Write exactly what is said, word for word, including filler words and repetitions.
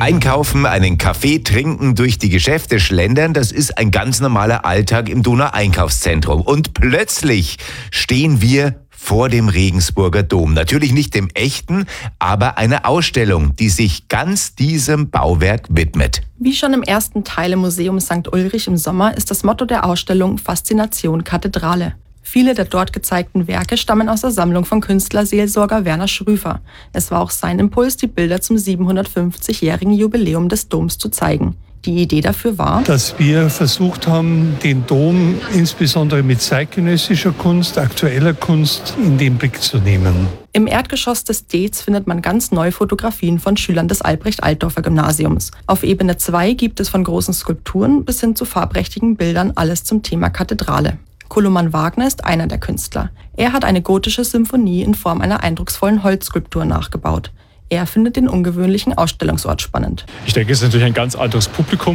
Einkaufen, einen Kaffee trinken, durch die Geschäfte schlendern, das ist ein ganz normaler Alltag im Donau-Einkaufszentrum. Und plötzlich stehen wir vor dem Regensburger Dom. Natürlich nicht dem echten, aber eine Ausstellung, die sich ganz diesem Bauwerk widmet. Wie schon im ersten Teil im Museum Sankt Ulrich im Sommer ist das Motto der Ausstellung Faszination Kathedrale. Viele der dort gezeigten Werke stammen aus der Sammlung von Künstlerseelsorger Werner Schrüfer. Es war auch sein Impuls, die Bilder zum siebenhundertfünfzigjährigen Jubiläum des Doms zu zeigen. Die Idee dafür war, dass wir versucht haben, den Dom insbesondere mit zeitgenössischer Kunst, aktueller Kunst in den Blick zu nehmen. Im Erdgeschoss des Dez findet man ganz neue Fotografien von Schülern des Albrecht-Altdorfer-Gymnasiums. Auf Ebene zwei gibt es von großen Skulpturen bis hin zu farbprächtigen Bildern alles zum Thema Kathedrale. Koloman Wagner ist einer der Künstler. Er hat eine gotische Symphonie in Form einer eindrucksvollen Holzskulptur nachgebaut. Er findet den ungewöhnlichen Ausstellungsort spannend. Ich denke, es ist natürlich ein ganz anderes Publikum.